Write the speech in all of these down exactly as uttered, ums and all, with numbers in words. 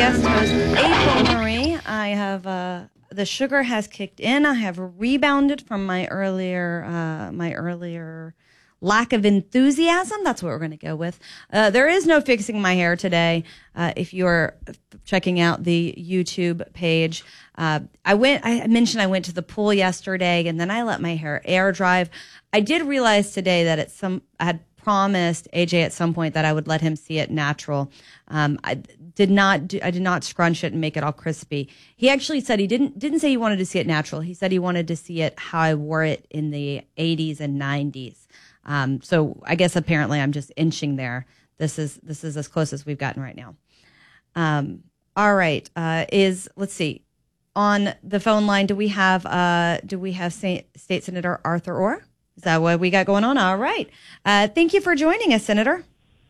guest host, April Marie. I have uh, the sugar has kicked in. I have rebounded from my earlier uh, my earlier lack of enthusiasm. That's what we're going to go with. Uh, there is no fixing my hair today. Uh, if you're checking out the YouTube page, uh, I went. I mentioned I went to the pool yesterday, and then I let my hair air dry. I did realize today that it's some. I had promised A J at some point that I would let him see it natural. Um, I did not. Do, I did not scrunch it and make it all crispy. He actually said he didn't didn't say he wanted to see it natural. He said he wanted to see it how I wore it in the eighties and nineties. Um, so I guess apparently I'm just inching there. This is this is as close as we've gotten right now. Um, all right. Uh, is let's see. On the phone line, do we have uh, do we have State Senator Arthur Orr? Is that what we got going on? All right. Uh, thank you for joining us, Senator.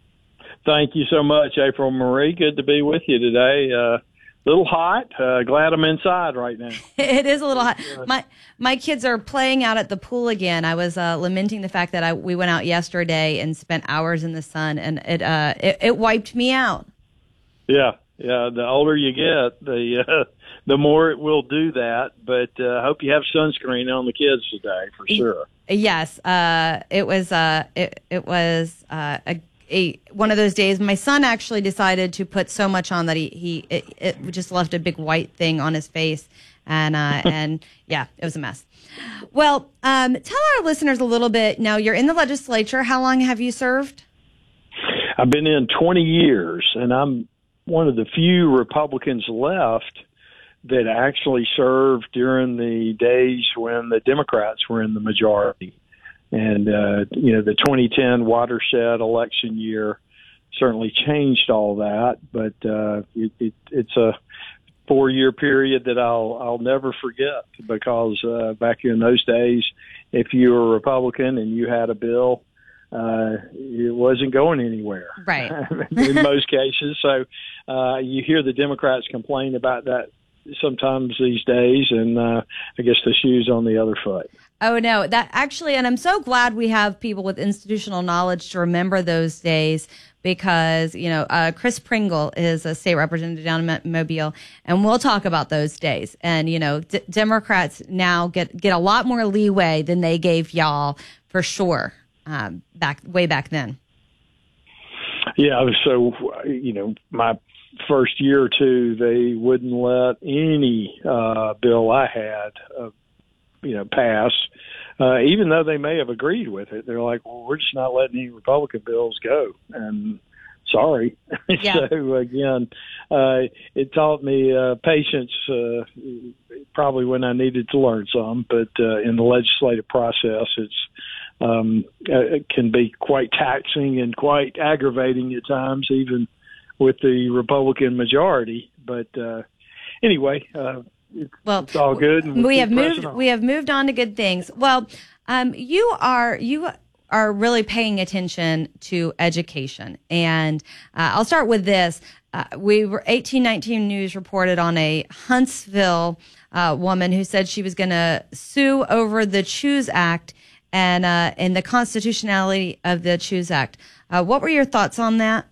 Thank you so much, April Marie. Good to be with you today. A uh, little hot. Uh, glad I'm inside right now. It is a little hot. My my kids are playing out at the pool again. I was uh, lamenting the fact that I we went out yesterday and spent hours in the sun, and it uh, it, it wiped me out. Yeah, yeah. The older you get, the uh, the more it will do that. But I uh, hope you have sunscreen on the kids today for sure. Yes, uh, it was. Uh, it it was uh, a, a one of those days. My son actually decided to put so much on that he he it, it just left a big white thing on his face, and uh, and yeah, it was a mess. Well, um, tell our listeners a little bit. Now, you're in the legislature. How long have you served? I've been in twenty years, and I'm one of the few Republicans left that actually served during the days when the Democrats were in the majority. And, uh, you know, the twenty ten watershed election year certainly changed all that. But uh, it, it, it's a four-year period that I'll I'll never forget because uh, back in those days, if you were a Republican and you had a bill, uh, it wasn't going anywhere. Right. In most cases. So uh, you hear the Democrats complain about that sometimes these days, and uh, I guess the shoe's on the other foot. Oh, no, that actually, and I'm so glad we have people with institutional knowledge to remember those days because, you know, uh, Chris Pringle is a state representative down in Mobile, and we'll talk about those days. And, you know, D- Democrats now get, get a lot more leeway than they gave y'all for sure um, back way back then. Yeah, so, you know, my first year or two, they wouldn't let any uh, bill I had, uh, you know, pass, uh, even though they may have agreed with it. They're like, well, we're just not letting any Republican bills go. And sorry. Yeah. So, again, uh, it taught me uh, patience uh, probably when I needed to learn some. But uh, in the legislative process, it's um, it can be quite taxing and quite aggravating at times, even with the Republican majority. But uh, anyway, uh, it's, well, it's all good. And we'll we have moved. on. We have moved on to good things. Well, um, you are you are really paying attention to education, and uh, I'll start with this. Uh, we were eighteen nineteen News reported on a Huntsville uh, woman who said she was going to sue over the CHOOSE Act and uh, and the constitutionality of the CHOOSE Act. Uh, what were your thoughts on that?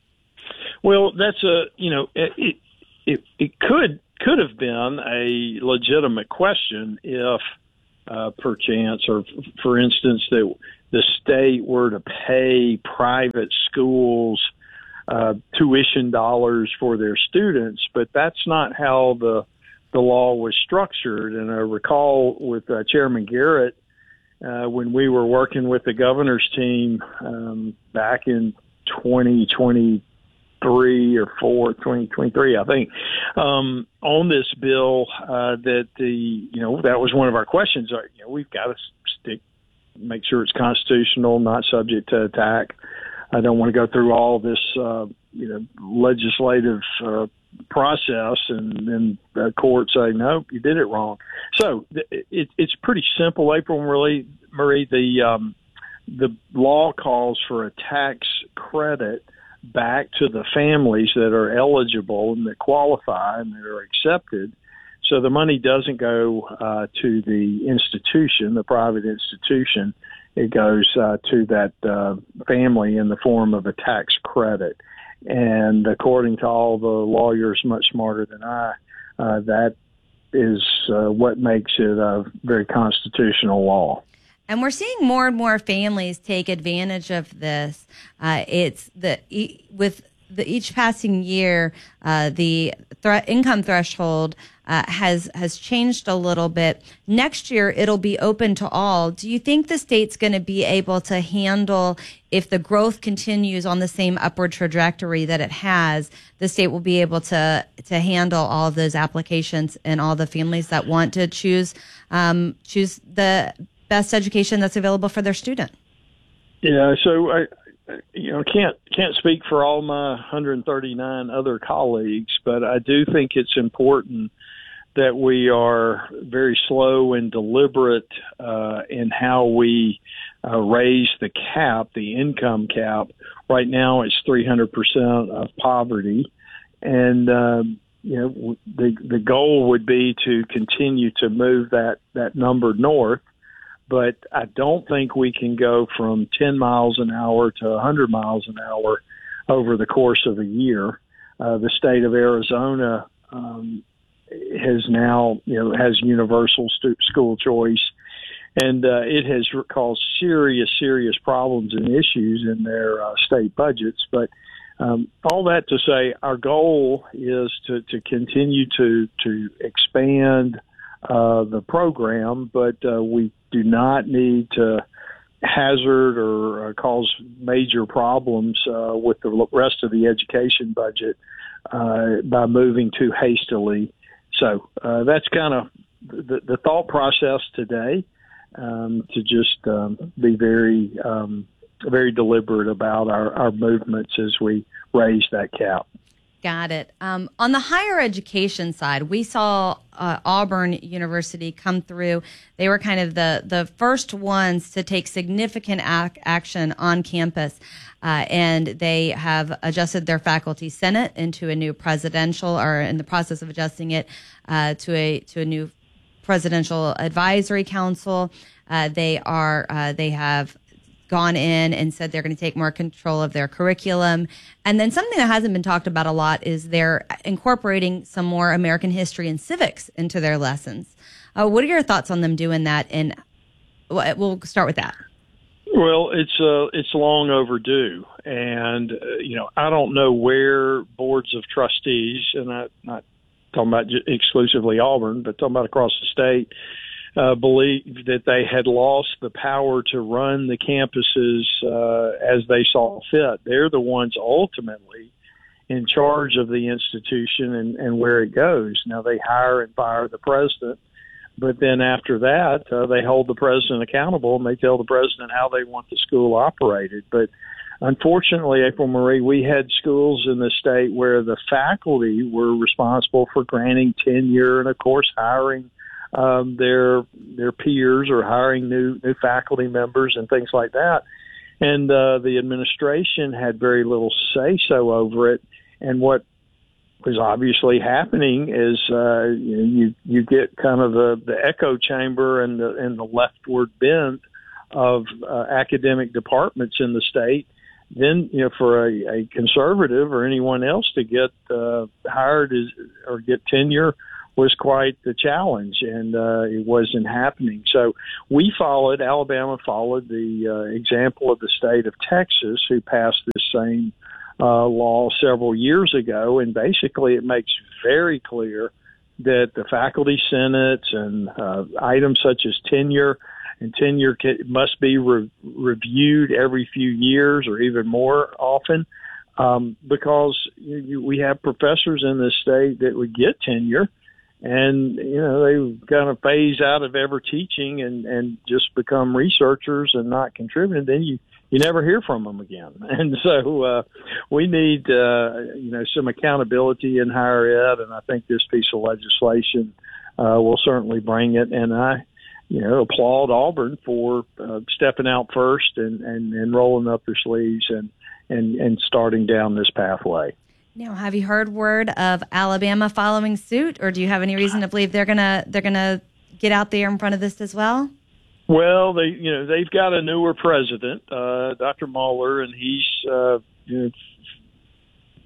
Well, that's a, you know, it, it, it could, could have been a legitimate question if, uh, perchance, or for instance, that the state were to pay private schools, uh, tuition dollars for their students, but that's not how the, the law was structured. And I recall with uh, Chairman Garrett, uh, when we were working with the governor's team, um, back in twenty twenty, three or four, twenty twenty-three, I think, um, on this bill, uh, that the, you know, that was one of our questions. You know, we've got to stick, make sure it's constitutional, not subject to attack. I don't want to go through all this, uh, you know, legislative, uh, process and then the court say, no, you did it wrong. So it, it's pretty simple, April Marie. Marie, the, um, the law calls for a tax credit back to the families that are eligible and that qualify and that are accepted. So the money doesn't go uh, to the institution, the private institution. It goes uh, to that uh, family in the form of a tax credit. And according to all the lawyers much smarter than I, uh, that is uh, what makes it a very constitutional law. And we're seeing more and more families take advantage of this. Uh, it's the with the each passing year, uh, the th- income threshold uh, has has changed a little bit. Next year, it'll be open to all. Do you think the state's going to be able to handle, if the growth continues on the same upward trajectory that it has, the state will be able to to handle all of those applications and all the families that want to choose um, choose the best education that's available for their student? Yeah, so I, you know, can't can't speak for all my one hundred thirty-nine other colleagues, but I do think it's important that we are very slow and deliberate uh, in how we uh, raise the cap, the income cap. Right now, it's three hundred percent of poverty, and um, you know, the the goal would be to continue to move that that number north. But I don't think we can go from ten miles an hour to one hundred miles an hour over the course of a year. Uh, the state of Arizona um, has now, you know, has universal stu- school choice, and uh, it has caused serious, serious problems and issues in their uh, state budgets. But um, all that to say, our goal is to, to continue to to expand uh, the program, but uh, we do not need to hazard or uh, cause major problems uh, with the rest of the education budget uh, by moving too hastily. So uh, that's kind of the, the thought process today, um, to just um, be very, um, very deliberate about our, our movements as we raise that cap. Got it. Um, on the higher education side, we saw uh, Auburn University come through. They were kind of the, the first ones to take significant ac- action on campus, uh, and they have adjusted their faculty senate into a new presidential, or in the process of adjusting it uh, to a to a new presidential advisory council. Uh, they are uh, they have. gone in and said they're going to take more control of their curriculum. And then something that hasn't been talked about a lot is they're incorporating some more American history and civics into their lessons. Uh, what are your thoughts on them doing that? And we'll start with that. Well, it's uh, it's long overdue. And, uh, you know, I don't know where boards of trustees, and I'm not talking about exclusively Auburn, but talking about across the state, Uh, believed that they had lost the power to run the campuses uh, as they saw fit. They're the ones ultimately in charge of the institution and, and where it goes. Now, they hire and fire the president, but then after that, uh, they hold the president accountable and they tell the president how they want the school operated. But unfortunately, April Marie, we had schools in the state where the faculty were responsible for granting tenure and, of course, hiring Um, their their peers or hiring new new faculty members and things like that, and uh, the administration had very little say so over it. And what was obviously happening is uh, you know, you you get kind of the, the echo chamber and the and the leftward bend of uh, academic departments in the state. Then, you know, for a, a conservative or anyone else to get uh, hired is, or get tenure was quite the challenge, and uh, it wasn't happening. So we followed, Alabama followed the uh, example of the state of Texas, who passed this same uh, law several years ago, and basically it makes very clear that the faculty senates and uh, items such as tenure and tenure must be re- reviewed every few years or even more often, um, because you, you, we have professors in this state that would get tenure, and, you know, they kind of phase out of ever teaching and, and just become researchers and not contributing. Then you, you never hear from them again. And so uh, we need, uh, you know, some accountability in higher ed, and I think this piece of legislation uh, will certainly bring it. And I, you know, applaud Auburn for uh, stepping out first and, and, and rolling up their sleeves and, and, and starting down this pathway. Now, have you heard word of Alabama following suit, or do you have any reason to believe they're gonna they're gonna get out there in front of this as well? Well, they you know they've got a newer president, uh, Doctor Mueller, and he's uh, you know,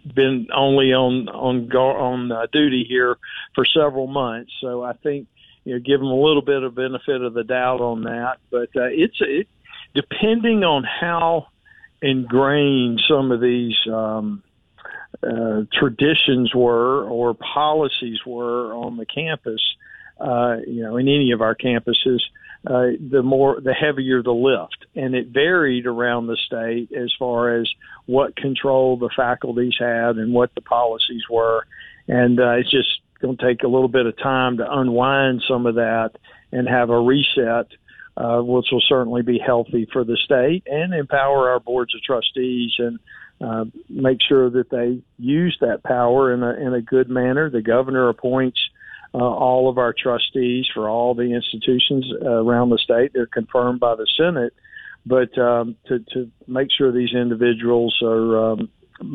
been only on on on uh, duty here for several months, so I think you know give them a little bit of benefit of the doubt on that. But uh, it's it, depending on how ingrained some of these um, uh, traditions were or policies were on the campus, uh, you know, in any of our campuses. Uh, the more, the heavier the lift. And it varied around the state as far as what control the faculties had and what the policies were. And uh, it's just going to take a little bit of time to unwind some of that and have a reset, uh, which will certainly be healthy for the state and empower our boards of trustees and uh, make sure that they use that power in a, in a good manner. The governor appoints Uh, all of our trustees for all the institutions uh, around the state. They're confirmed by the Senate, but um, to, to make sure these individuals are um,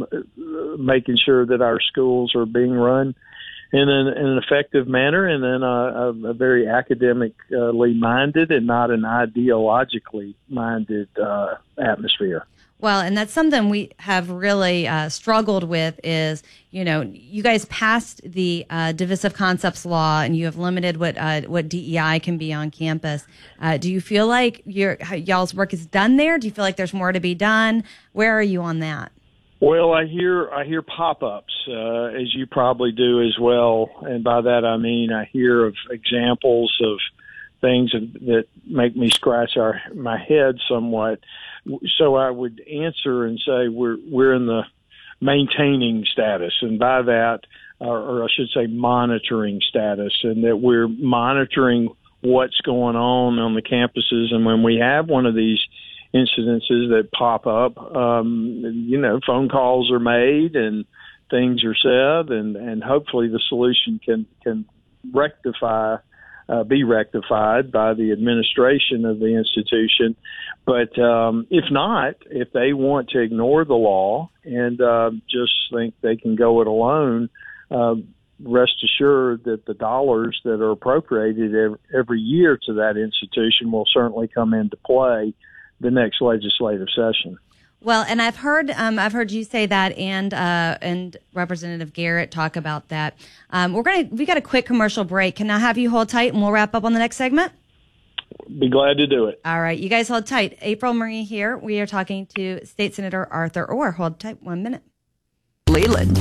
making sure that our schools are being run in an, in an effective manner and then uh, a, a very academically minded and not an ideologically minded uh, atmosphere. Well, and that's something we have really uh, struggled with is, you know, you guys passed the uh, divisive concepts law and you have limited what uh, what D E I can be on campus. Uh, do you feel like your y'all's work is done there? Do you feel like there's more to be done? Where are you on that? Well, I hear I hear pop-ups, uh, as you probably do as well. And by that I mean I hear of examples of things that make me scratch our, my head somewhat. So I would answer and say we're we're in the maintaining status, and by that, or, or I should say monitoring status, and that we're monitoring what's going on on the campuses. And when we have one of these incidences that pop up, um, you know, phone calls are made and things are said, and, and hopefully the solution can can rectify. Uh, be rectified by the administration of the institution. But um, if not, if they want to ignore the law and uh, just think they can go it alone, uh, rest assured that the dollars that are appropriated every, every year to that institution will certainly come into play the next legislative session. Well, and I've heard um, I've heard you say that, and uh, and Representative Garrett talk about that. Um, we're gonna we got a quick commercial break. Can I have you hold tight, and we'll wrap up on the next segment? Be glad to do it. All right, you guys hold tight. April Marie here. We are talking to State Senator Arthur Orr. Hold tight, one minute. Leland.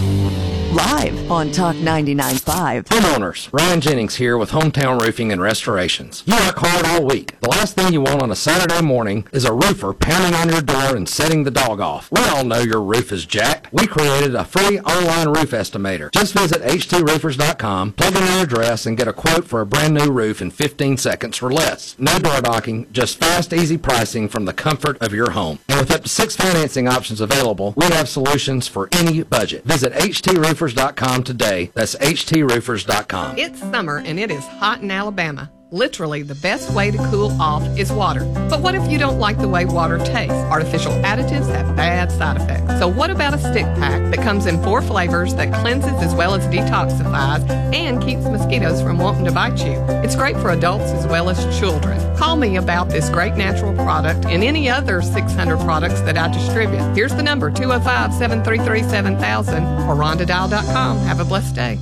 Live on Talk ninety-nine point five. Homeowners, Ryan Jennings here with Hometown Roofing and Restorations. You work hard all week. The last thing you want on a Saturday morning is a roofer pounding on your door and setting the dog off. We all know your roof is jacked. We created a free online roof estimator. Just visit H T roofers dot com, plug in your address, and get a quote for a brand new roof in fifteen seconds or less. No door knocking, just fast, easy pricing from the comfort of your home. And with up to six financing options available, we have solutions for any budget. Visit H T roofers dot com today. That's H T roofers dot com. It's summer and it is hot in Alabama. Literally, the best way to cool off is water. But what if you don't like the way water tastes? Artificial additives have bad side effects. So what about a stick pack that comes in four flavors that cleanses as well as detoxifies and keeps mosquitoes from wanting to bite you? It's great for adults as well as children. Call me about this great natural product and any other six hundred products that I distribute. Here's the number, two oh five, seven three three, seven thousand or rhonda dial dot com. Have a blessed day.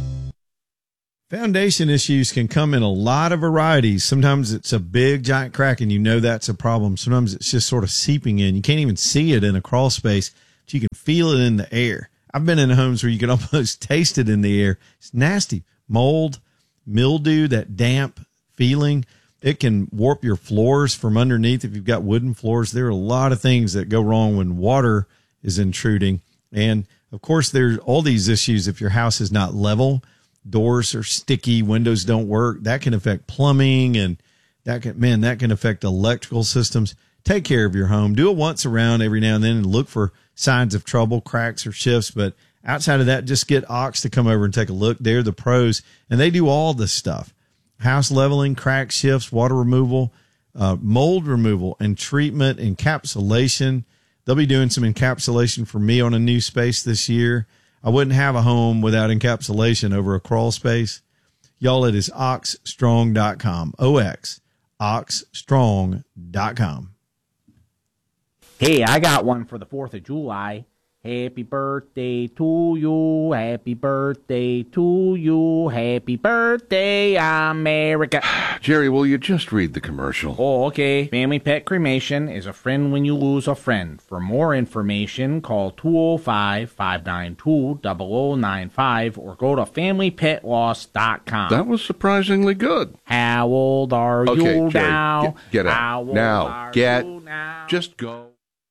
Foundation issues can come in a lot of varieties. Sometimes it's a big, giant crack, and you know that's a problem. Sometimes it's just sort of seeping in. You can't even see it in a crawl space, but you can feel it in the air. I've been in homes where you can almost taste it in the air. It's nasty. Mold, mildew, that damp feeling. It can warp your floors from underneath if you've got wooden floors. There are a lot of things that go wrong when water is intruding. And, of course, there's all these issues if your house is not level. Doors are sticky, windows don't work. That can affect plumbing, and that can, man, that can affect electrical systems. Take care of your home. Do it once around every now and then and look for signs of trouble, cracks, or shifts. But outside of that, just get Ox to come over and take a look. They're the pros, and they do all this stuff. House leveling, crack shifts, water removal, uh, mold removal, and treatment, encapsulation. They'll be doing some encapsulation for me on a new space this year. I wouldn't have a home without encapsulation over a crawl space. Y'all, it is ox strong dot com. O X, ox strong dot com. Hey, I got one for the fourth of July. Happy birthday to you, happy birthday to you, happy birthday, America. Jerry, will you just read the commercial? Oh, okay. Family Pet Cremation is a friend when you lose a friend. For more information, call two oh five, five nine two, zero zero nine five or go to family pet loss dot com. That was surprisingly good. How old are Okay, you Jerry, now? get, get out. How old Now, are get, you now? just go.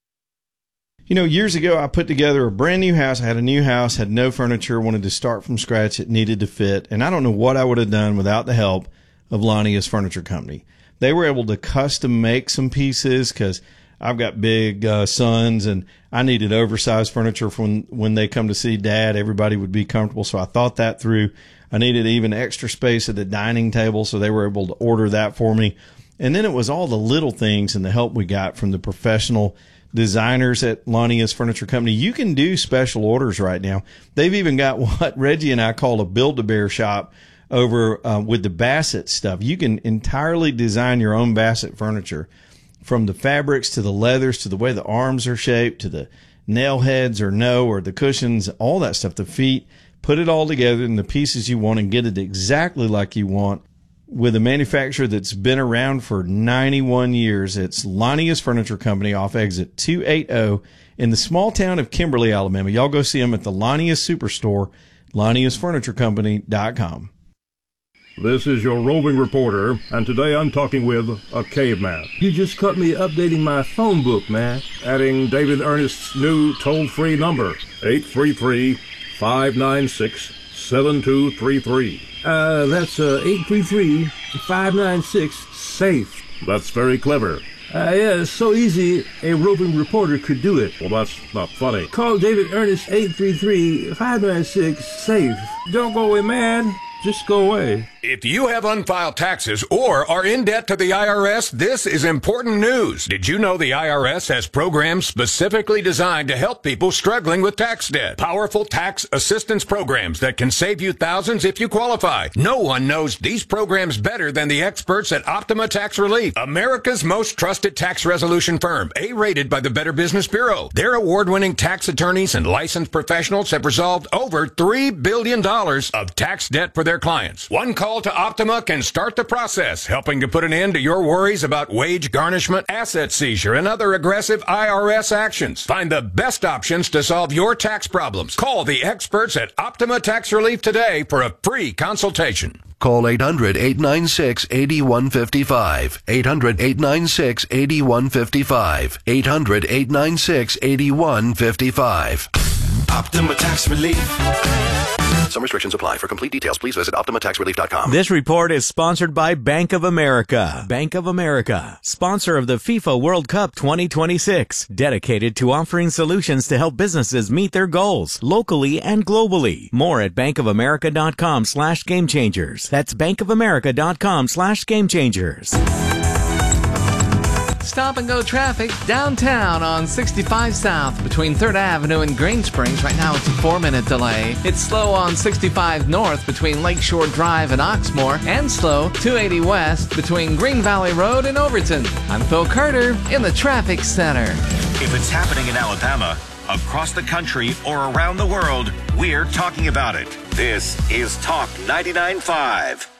You know, years ago, I put together a brand new house. I had a new house, had no furniture, wanted to start from scratch. It needed to fit. And I don't know what I would have done without the help of Lania's Furniture Company. They were able to custom make some pieces because I've got big uh, sons and I needed oversized furniture for when, when they come to see Dad. Everybody would be comfortable. So I thought that through. I needed even extra space at the dining table. So they were able to order that for me. And then it was all the little things and the help we got from the professional designers at Lania's Furniture Company. You can do special orders right now. They've even got what Reggie and I call a Build-A-Bear shop over uh, with the Bassett stuff. You can entirely design your own Bassett furniture, from the fabrics to the leathers to the way the arms are shaped to the nail heads or no or the cushions, all that stuff, the feet. Put it all together in the pieces you want and get it exactly like you want with a manufacturer that's been around for ninety-one years. It's Lania's Furniture Company off exit two eighty in the small town of Kimberly, Alabama. Y'all go see them at the Lania's Superstore, lanias furniture company dot com. This is your roving reporter, and today I'm talking with a caveman. You just caught me updating my phone book, man. Adding David Ernest's new toll-free number, eight three three, five nine six, seven two three three. Uh, that's uh, eight three three, five nine six, SAFE. That's very clever. Uh, yeah, it's so easy a roving reporter could do it. Well, that's not funny. Call David Ernest, eight three three, five nine six, SAFE. Don't go away, man. Just go away. If you have unfiled taxes or are in debt to the I R S, this is important news. Did you know the I R S has programs specifically designed to help people struggling with tax debt? Powerful tax assistance programs that can save you thousands if you qualify. No one knows these programs better than the experts at Optima Tax Relief, America's most trusted tax resolution firm, A-rated by the Better Business Bureau. Their award-winning tax attorneys and licensed professionals have resolved over three billion dollars of tax debt for their clients. One call to Optima can start the process, helping to put an end to your worries about wage garnishment, asset seizure, and other aggressive I R S actions. Find the best options to solve your tax problems. Call the experts at Optima Tax Relief today for a free consultation. Call eight hundred, eight nine six, eight one five five. eight hundred, eight nine six, eight one five five. eight hundred, eight nine six, eight one five five. Optima Tax Relief. Some restrictions apply. For complete details, please visit optima tax relief dot com. This report is sponsored by Bank of America. Bank of America, sponsor of the FIFA World Cup twenty twenty-six, dedicated to offering solutions to help businesses meet their goals locally and globally. More at bankofamerica.com slash game changers. That's bankofamerica.com slash game changers. Stop and go traffic downtown on sixty-five South between third Avenue and Green Springs. Right now it's a four-minute delay. It's slow on sixty-five North between Lakeshore Drive and Oxmoor, and slow two eighty West between Green Valley Road and Overton. I'm Phil Carter in the Traffic Center. If it's happening in Alabama, across the country, or around the world, we're talking about it. This is Talk ninety-nine point five.